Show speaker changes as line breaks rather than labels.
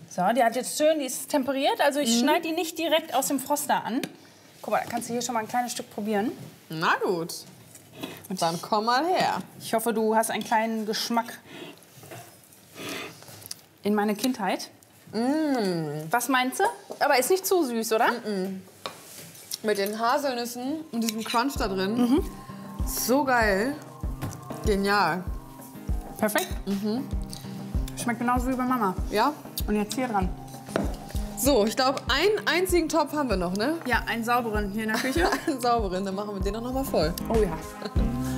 So, die hat jetzt schön, die ist temperiert. Also ich schneide die nicht direkt aus dem Froster an. Guck mal, da kannst du hier schon mal ein kleines Stück probieren.
Na gut. Dann komm mal her.
Ich hoffe, du hast einen kleinen Geschmack in meine Kindheit. Was meinst du? Aber ist nicht zu süß, oder?
Mit den Haselnüssen und diesem Crunch da drin. So geil. Genial.
Perfekt. Schmeckt genauso wie bei Mama.
Ja?
Und jetzt hier dran.
So, ich glaube, einen einzigen Topf haben wir noch, ne?
Ja, einen sauberen hier in der Küche.
Einen sauberen, dann machen wir den auch noch mal voll.
Oh ja.